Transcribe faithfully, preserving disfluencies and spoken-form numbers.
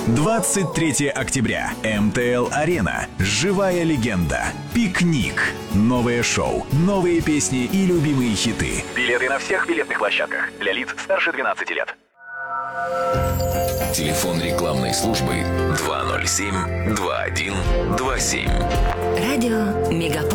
двадцать третьего октября. эм тэ эл-арена. Живая легенда. Пикник. Новое шоу, новые песни и любимые хиты. Билеты на всех билетных площадках. Для лиц старше двенадцати лет. Телефон рекламной службы два ноль семь два один два семь. Радио Мегаполис.